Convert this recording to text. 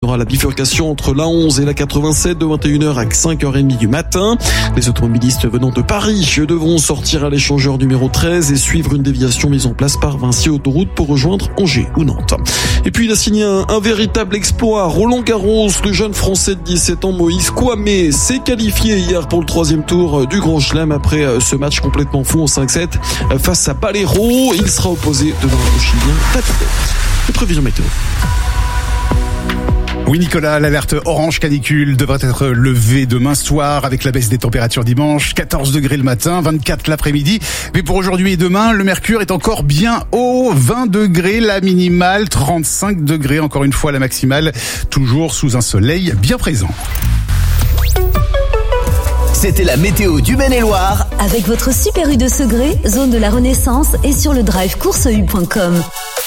concernera la bifurcation entre l'A11 et la 87 de 21h à 5h30 du matin. Les automobilistes venant de Paris devront sortir à l'échangeur numéro 13 et suivre une déviation mise en place par Vinci Autoroute pour rejoindre Angers ou Nantes. Et puis il a signé un véritable exploit. Roland Garros, le jeune Français de 17 ans Moïse Kouamé s'est qualifié hier pour le 3e tour du Grand Chelem après ce match complètement fou en 5-7 face à Balero. Il sera opposé demain au Chilien David. Et prévision météo. Oui Nicolas, l'alerte orange canicule devrait être levée demain soir avec la baisse des températures dimanche, 14 degrés le matin, 24 l'après-midi. Mais pour aujourd'hui et demain, le mercure est encore bien haut, 20 degrés la minimale, 35 degrés encore une fois la maximale, toujours sous un soleil bien présent. C'était la météo du Maine-et-Loire avec votre Super U de Segré, zone de la Renaissance et sur le drive courseu.com.